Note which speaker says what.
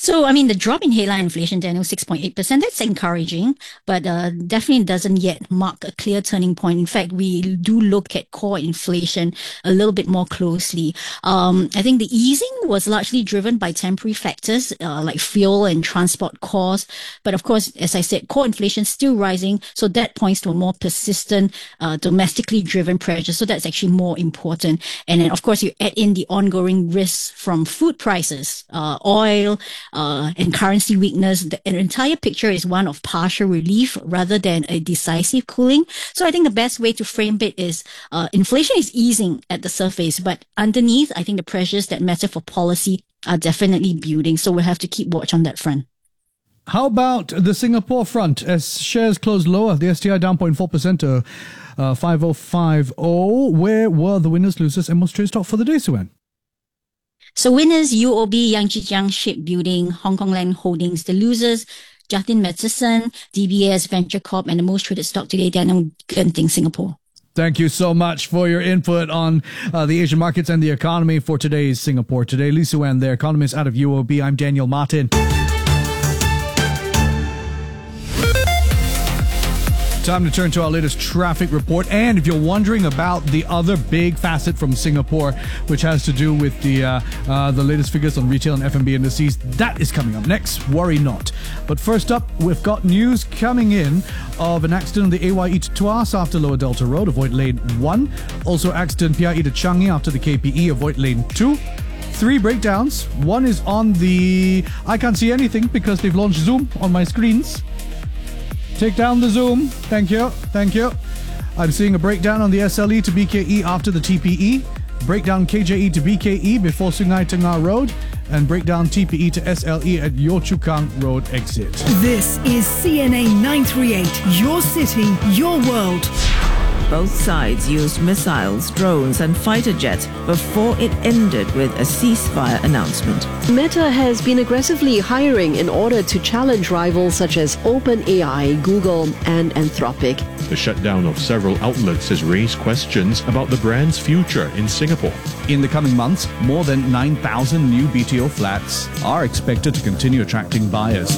Speaker 1: So, the drop in headline inflation, Daniel, 6.8%, that's encouraging, but definitely doesn't yet mark a clear turning point. In fact, we do look at core inflation a little bit more closely. I think the easing was largely driven by temporary factors like fuel and transport costs. But of course, as I said, core inflation is still rising. So that points to a more persistent, domestically driven pressure. So that's actually more important. And then, of course, you add in the ongoing risks from food prices, oil, and currency weakness. The entire picture is one of partial relief rather than a decisive cooling. So I think the best way to frame it is inflation is easing at the surface, but underneath, I think the pressures that matter for policy are definitely building. So we'll have to keep watch on that front.
Speaker 2: How about the Singapore front? As shares closed lower, the STI down 0.4% to 5050. Where were the winners, losers, and most traded stock for the day, Suan?
Speaker 1: So winners, UOB, Yangjiang Shipbuilding, Hong Kong Land Holdings. The losers, Jardine Matheson, DBS, Venture Corp, and the most traded stock today, Daniel, Genting, Singapore.
Speaker 2: Thank you so much for your input on the Asian markets and the economy for today's Singapore Today. Lee Suan, the economist out of UOB. I'm Daniel Martin. Time to turn to our latest traffic report. And if you're wondering about the other big facet from Singapore, which has to do with the latest figures on retail and F&B indices, that is coming up next. Worry not. But first up, we've got news coming in of an accident on the AYE to Tuas after Lower Delta Road. Avoid lane 1. Also accident PIE to Changi after the KPE. Avoid lane 2. 3 breakdowns. One is on the... I can't see anything because they've launched Zoom on my screens. Take down the Zoom. Thank you. Thank you. I'm seeing a breakdown on the SLE to BKE after the TPE. Breakdown KJE to BKE before Sungai Tengah Road. And breakdown TPE to SLE at Yio Chu Kang Road exit.
Speaker 3: This is CNA 938. Your city, your world.
Speaker 4: Both sides used missiles, drones and fighter jets before it ended with a ceasefire announcement.
Speaker 5: Meta has been aggressively hiring in order to challenge rivals such as OpenAI, Google and Anthropic.
Speaker 6: The shutdown of several outlets has raised questions about the brand's future in Singapore.
Speaker 2: In the coming months, more than 9,000 new BTO flats are expected to continue attracting buyers.